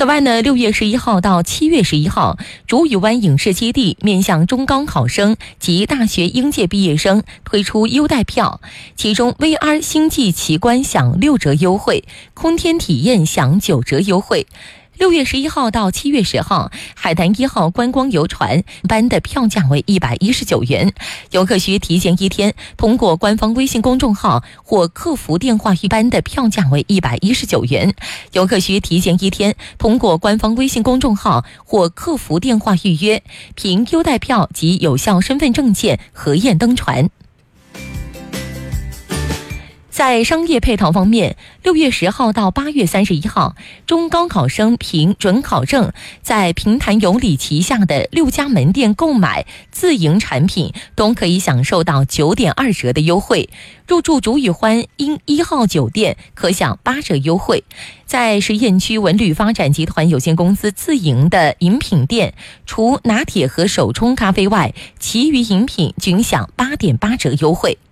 此外呢，6月11号到7月11号，竹屿湾影视基地面向中高考生及大学应届毕业生推出优待票，其中 VR 星际奇观享6折优惠，空天体验享9折优惠。6月11号到7月10号，海南1号观光游船班的票价为119元，游客需提前1天通过官方微信公众号或客服电话预班的票价为119元，游客需提前1天通过官方微信公众号或客服电话预约，凭优待票及有效身份证件核验登船。在商业配套方面，6月10号到8月31号，中高考生凭准考证在平潭有礼旗下的6家门店购买自营产品，都可以享受到9.2折的优惠。入住竹屿欢英1号酒店可享8折优惠。在实验区文旅发展集团有限公司自营的饮品店，除拿铁和手冲咖啡外，其余饮品均享8.8折优惠。